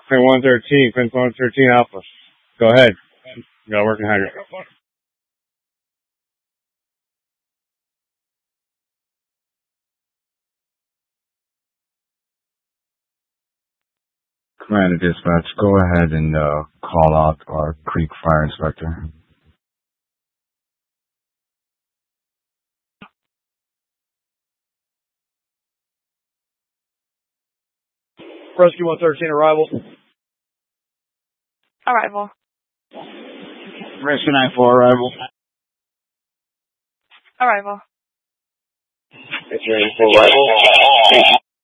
Pin 113, Pin 113 Alpha. Go ahead. You got a working hydrant. Commander Dispatch, go ahead and call out our Creek Fire Inspector. Rescue 113, arrival. Arrival. Rescue 94, arrival. Arrival. It's ready for arrival.